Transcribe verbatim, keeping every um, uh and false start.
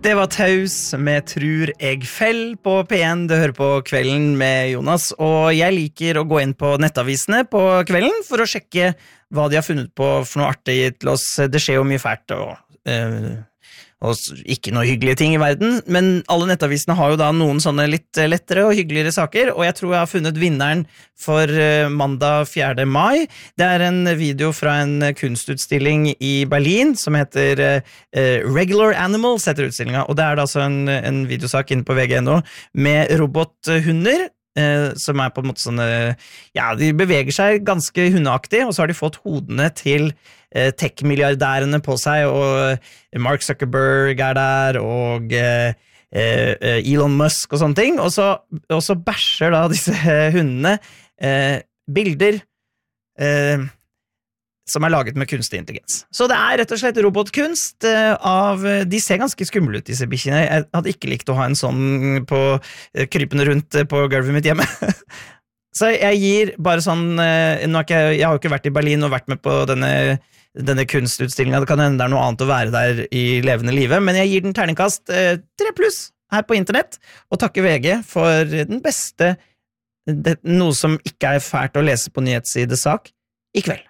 Det var Taus med Trur jeg fell på P en. Du hører på Kvelden med Jonas, og jeg liker å gå inn på nettavisene på kvelden for å sjekke hva de har funnet på for noe artig til oss. Det skjer jo mye fælt og, øh, og ikke noe hyggelige ting i verden, men alle nettavisene har jo da noen sånne litt lettere og hyggeligere saker, og jeg tror jeg har funnet vinneren for mandag fjerde mai. Det er en video fra en kunstutstilling i Berlin som heter uh, Regular Animals, heter utstillingen, og det er da altså en, en videosak inne på V G N O med robothunder, uh, som er på en måte sånne, ja, de beveger seg ganske hundeaktig, og så har de fått hodene til uh, tech-milliardærene på seg, og Mark Zuckerberg er der, og uh, uh, Elon Musk og sånne ting, og så, og så bæsjer da disse hundene Eh, bilder eh, som er laget med kunstig intelligens. Så det er rett og slett robotkunst eh, av, de ser ganske skumle ut disse bikkjene. Jeg hadde ikke likt å ha en sånn på eh, krypende rundt på gulvet mitt hjemme. Så jeg gir bare sånn eh, nå har ikke, jeg har jo ikke vært i Berlin og vært med på denne, denne kunstutstillingen. Det kan hende det er noe annet å være der i levende livet, men jeg gir den terningkast eh, tre pluss her på internett, og takker V G for den beste det, noe som ikke er fælt å lese på nyhetssidesak i kveld.